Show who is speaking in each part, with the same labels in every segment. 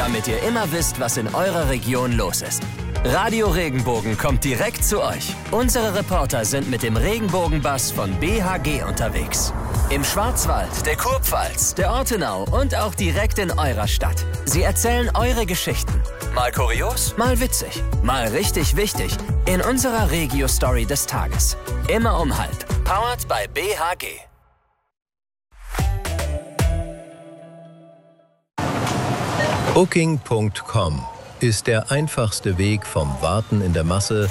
Speaker 1: damit ihr immer wisst, was in eurer Region los ist. Radio Regenbogen kommt direkt zu euch. Unsere Reporter sind mit dem Regenbogenbus von BHG unterwegs. Im Schwarzwald, der Kurpfalz, der Ortenau und auch direkt in eurer Stadt. Sie erzählen eure Geschichten. Mal kurios, mal witzig, mal richtig wichtig. In unserer Regio-Story des Tages. Immer um 12:30. Powered by BHG.
Speaker 2: Booking.com ist der einfachste Weg vom Warten in der Masse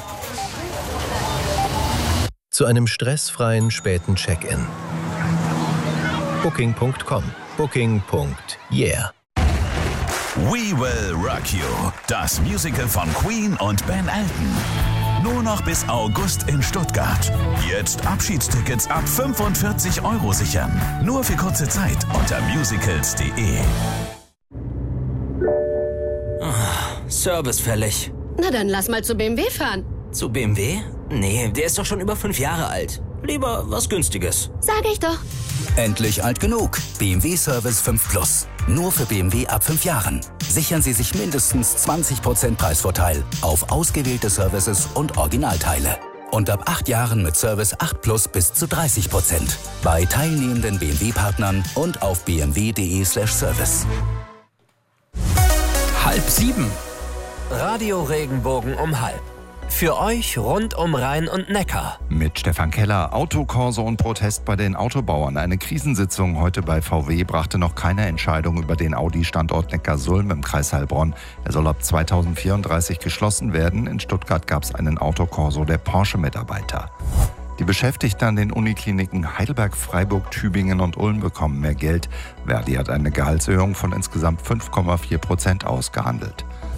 Speaker 2: zu einem stressfreien späten Check-in. Booking.com. Booking.yeah.
Speaker 3: We Will Rock You, das Musical von Queen und Ben Elton. Nur noch bis August in Stuttgart. Jetzt Abschiedstickets ab 45 € sichern. Nur für kurze Zeit unter musicals.de.
Speaker 4: Service fällig.
Speaker 5: Na dann lass mal zu BMW fahren.
Speaker 4: Zu BMW? Nee, der ist doch schon über 5 Jahre alt. Lieber was Günstiges.
Speaker 5: Sag ich doch.
Speaker 6: Endlich alt genug. BMW Service 5 Plus. Nur für BMW ab 5 Jahren. Sichern Sie sich mindestens 20% Preisvorteil auf ausgewählte Services und Originalteile. Und ab 8 Jahren mit Service 8 Plus bis zu 30%. Bei teilnehmenden BMW-Partnern und auf bmw.de/service.
Speaker 1: 6:30. Radio Regenbogen um 12:30. Für euch rund um Rhein und Neckar.
Speaker 7: Mit Stefan Keller, Autokorso und Protest bei den Autobauern. Eine Krisensitzung heute bei VW brachte noch keine Entscheidung über den Audi-Standort Neckarsulm im Kreis Heilbronn. Er soll ab 2034 geschlossen werden. In Stuttgart gab es einen Autokorso der Porsche-Mitarbeiter. Die Beschäftigten an den Unikliniken Heidelberg, Freiburg, Tübingen und Ulm bekommen mehr Geld. Verdi hat eine Gehaltserhöhung von insgesamt 5,4% ausgehandelt.